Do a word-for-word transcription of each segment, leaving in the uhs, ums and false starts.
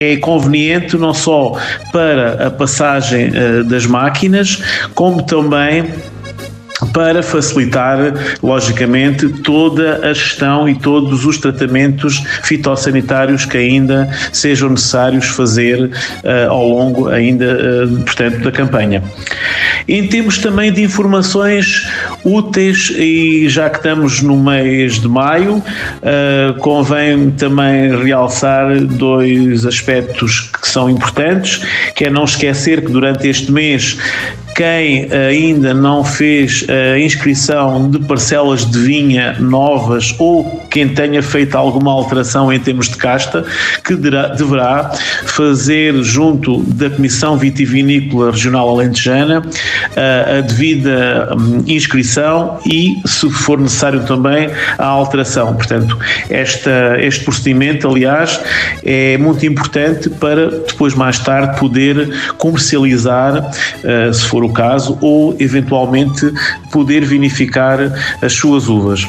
é conveniente não só para a passagem uh, das máquinas, como também para facilitar, logicamente, toda a gestão e todos os tratamentos fitossanitários que ainda sejam necessários fazer uh, ao longo ainda, uh, portanto, da campanha. Em termos também de informações úteis, e já que estamos no mês de maio, uh, convém também realçar dois aspectos que são importantes, que é não esquecer que durante este mês quem ainda não fez a inscrição de parcelas de vinha novas ou quem tenha feito alguma alteração em termos de casta, que deverá fazer junto da Comissão Vitivinícola Regional Alentejana a devida inscrição e, se for necessário também, a alteração. Portanto, esta, este procedimento, aliás, é muito importante para depois, mais tarde, poder comercializar, se for o caso, ou eventualmente poder vinificar as suas uvas.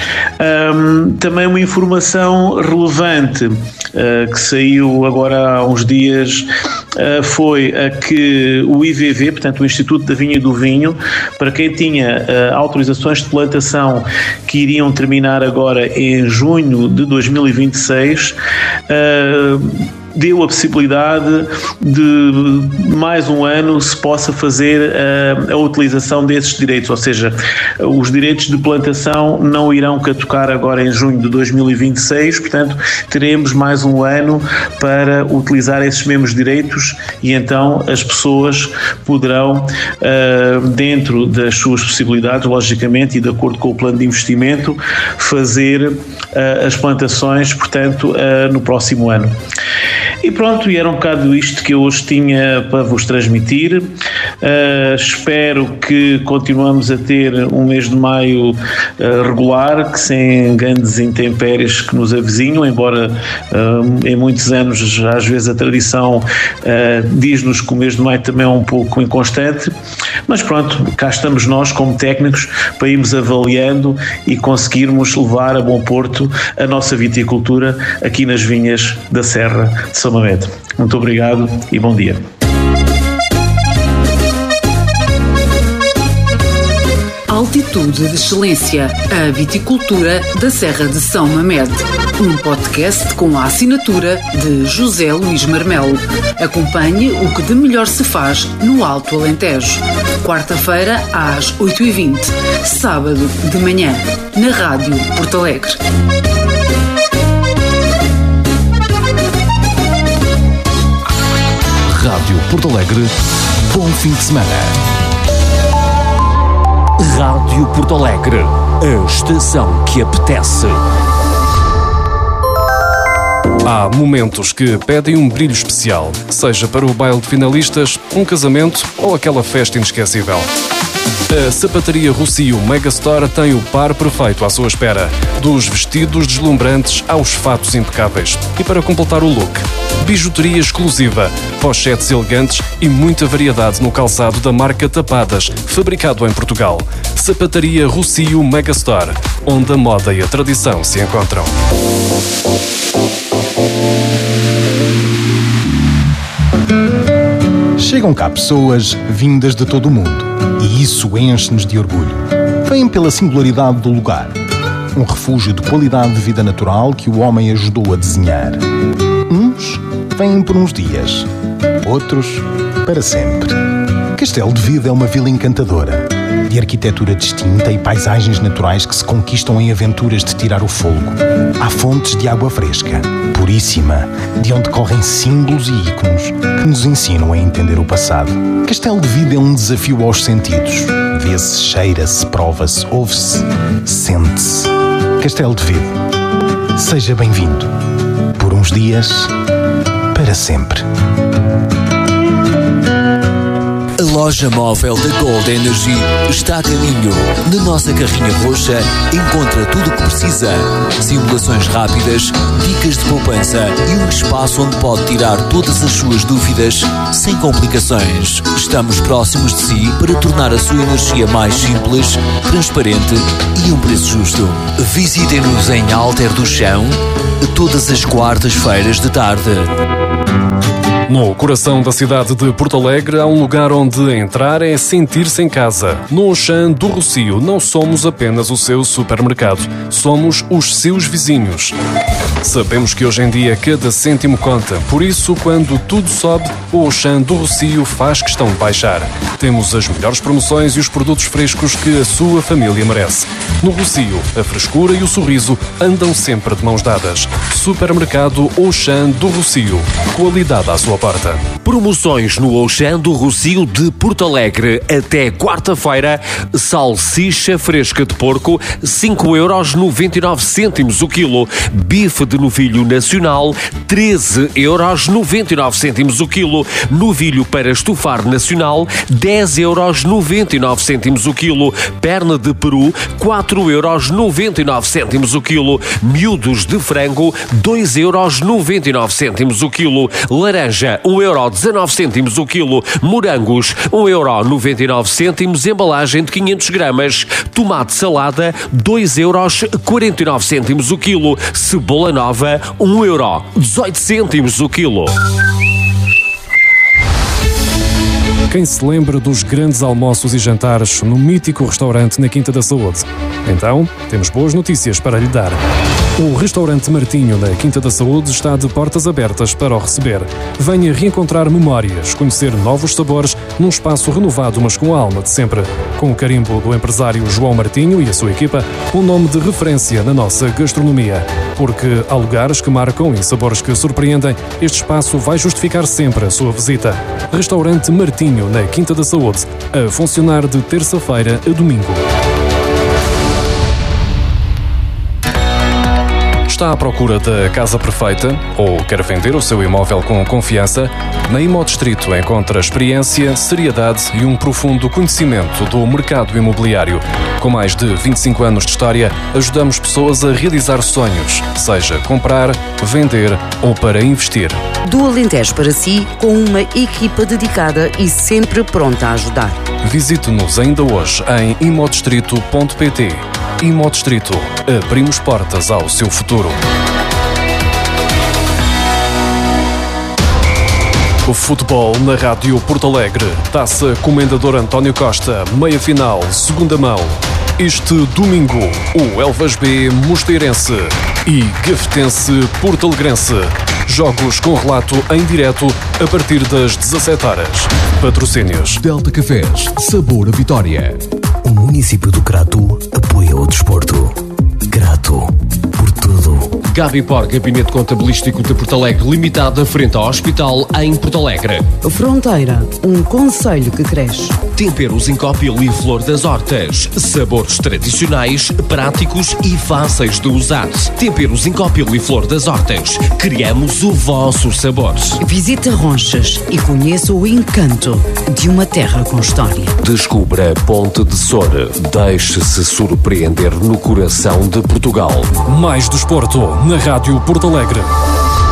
Um, também uma informação relevante uh, que saiu agora há uns dias uh, foi a que o I V V, portanto o Instituto da Vinha e do Vinho, para quem tinha uh, autorizações de plantação que iriam terminar agora em junho de dois mil e vinte e seis, uh, deu a possibilidade de mais um ano se possa fazer a, a utilização desses direitos, ou seja, os direitos de plantação não irão catucar agora em junho de dois mil e vinte e seis, portanto teremos mais um ano para utilizar esses mesmos direitos e então as pessoas poderão, uh, dentro das suas possibilidades, logicamente, e de acordo com o plano de investimento, fazer uh, as plantações, portanto, uh, no próximo ano. E pronto, e era um bocado isto que eu hoje tinha para vos transmitir. Uh, espero que continuamos a ter um mês de maio uh, regular, que sem grandes intempéries que nos avizinham, embora uh, em muitos anos, às vezes a tradição uh, diz-nos que o mês de maio também é um pouco inconstante, mas pronto, cá estamos nós como técnicos para irmos avaliando e conseguirmos levar a bom porto a nossa viticultura aqui nas vinhas da Serra de São Mamede. Muito obrigado e bom dia. Altitude de Excelência, a viticultura da Serra de São Mamede. Um podcast com a assinatura de José Luís Marmelo. Acompanhe o que de melhor se faz no Alto Alentejo. Quarta-feira às oito e vinte, sábado de manhã, na Rádio Porto Alegre. Rádio Porto Alegre, bom fim de semana. Rádio Porto Alegre, a estação que apetece. Há momentos que pedem um brilho especial, seja para o baile de finalistas, um casamento ou aquela festa inesquecível. A Sapataria Rocio Megastore tem o par perfeito à sua espera, dos vestidos deslumbrantes aos fatos impecáveis. E para completar o look, bijuteria exclusiva, pochetes elegantes e muita variedade no calçado da marca Tapadas, fabricado em Portugal. Sapataria Rocio Megastore, onde a moda e a tradição se encontram. Chegam cá pessoas vindas de todo o mundo e isso enche-nos de orgulho. Vêm pela singularidade do lugar, um refúgio de qualidade de vida natural que o homem ajudou a desenhar. Uns vêm por uns dias, outros para sempre. Castelo de Vida é uma vila encantadora, de arquitetura distinta e paisagens naturais que se conquistam em aventuras de tirar o fôlego. Há fontes de água fresca, puríssima, de onde correm símbolos e ícones que nos ensinam a entender o passado. Castelo de Vida é um desafio aos sentidos. Vê-se, cheira-se, prova-se, ouve-se, sente-se. Castelo de Vida. Seja bem-vindo. Por uns dias, para sempre. A loja móvel da Gold Energy está a caminho. Na nossa carrinha roxa encontra tudo o que precisa. Simulações rápidas, dicas de poupança e um espaço onde pode tirar todas as suas dúvidas sem complicações. Estamos próximos de si para tornar a sua energia mais simples, transparente e um preço justo. Visitem-nos em Alter do Chão, todas as quartas-feiras de tarde. No coração da cidade de Porto Alegre há um lugar onde entrar é sentir-se em casa. No Auchan do Rossio não somos apenas o seu supermercado, somos os seus vizinhos. Sabemos que hoje em dia cada cêntimo conta, por isso quando tudo sobe, o Auchan do Rossio faz questão de baixar. Temos as melhores promoções e os produtos frescos que a sua família merece. No Rossio, a frescura e o sorriso andam sempre de mãos dadas. Supermercado Auchan do Rossio. Qualidade à sua porta. Promoções no Auchan do Rossio de Porto Alegre. Até quarta-feira, salsicha fresca de porco, cinco euros noventa e nove cêntimos o quilo. Bife de novilho nacional, treze euros noventa e nove cêntimos o quilo. Novilho para estufar nacional, dez euros noventa e nove cêntimos o quilo. Perna de peru, quatro euros noventa e nove cêntimos o quilo. Miúdos de frango, dois euros noventa e nove cêntimos o quilo. Laranja, um euro dezanove cêntimos o quilo. Morangos, um euro noventa e nove cêntimos, embalagem de quinhentos gramas. Tomate salada, dois euros quarenta e nove cêntimos o quilo. Cebola nova, um euro dezoito cêntimos o quilo. Quem se lembra dos grandes almoços e jantares no mítico restaurante na Quinta da Saúde? Então, temos boas notícias para lhe dar. O restaurante Martinho na Quinta da Saúde está de portas abertas para o receber. Venha reencontrar memórias, conhecer novos sabores num espaço renovado, mas com a alma de sempre. Com o carimbo do empresário João Martinho e a sua equipa, um nome de referência na nossa gastronomia. Porque há lugares que marcam e sabores que surpreendem, este espaço vai justificar sempre a sua visita. Restaurante Martinho na Quinta da Saúde, a funcionar de terça-feira a domingo. Está à procura da casa perfeita ou quer vender o seu imóvel com confiança? Na Imodistrito encontra experiência, seriedade e um profundo conhecimento do mercado imobiliário. Com mais de vinte e cinco anos de história, ajudamos pessoas a realizar sonhos, seja comprar, vender ou para investir. Do Alentejo para si, com uma equipa dedicada e sempre pronta a ajudar. Visite-nos ainda hoje em imodistrito ponto pt. Imodistrito. Abrimos portas ao seu futuro. O futebol na Rádio Porto Alegre. Taça Comendador António Costa. Meia final, segunda mão. Este domingo, o Elvas B Mosteirense e Gafetense Portalegrense. Jogos com relato em direto a partir das dezassete horas. Patrocínios. Delta Cafés. Sabor a Vitória. O município do Crato apoia o desporto. Grato por tudo. Gabipor, Gabinete Contabilístico de Porto Alegre Limitada, frente ao Hospital, em Porto Alegre. Fronteira, um concelho que cresce. Temperos Incópil e Flor das Hortas. Sabores tradicionais, práticos e fáceis de usar. Temperos Incópil e Flor das Hortas. Criamos o vosso sabor. Visite Ronchas e conheça o encanto de uma terra com história. Descubra Ponte de Sor. Deixe-se surpreender no coração de Portugal. Mais desporto na Rádio Porto Alegre.